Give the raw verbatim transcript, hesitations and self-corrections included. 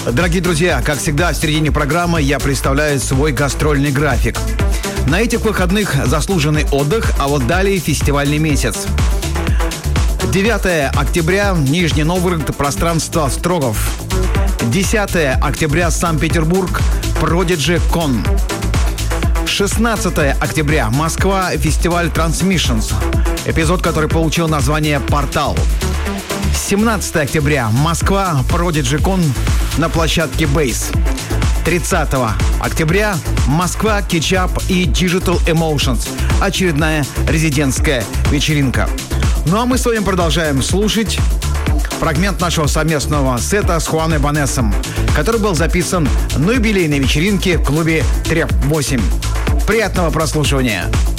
Дорогие друзья, как всегда, в середине программы я представляю свой гастрольный график. На этих выходных заслуженный отдых, а вот далее фестивальный месяц. девятое октября, Нижний Новгород, пространство Строгов. десятое октября, Санкт-Петербург, Prodigy Con. шестнадцатое октября, Москва, фестиваль Transmissions, эпизод, который получил название «Портал». семнадцатое октября, Москва, Prodigy Con на площадке Base. тридцатое октября, Москва, Кетчап и Digital Emotions. Очередная резидентская вечеринка. Ну а мы с вами продолжаем слушать фрагмент нашего совместного сета с Хуан Ибанесом, который был записан на юбилейной вечеринке в клубе Треп восемь. Приятного прослушивания!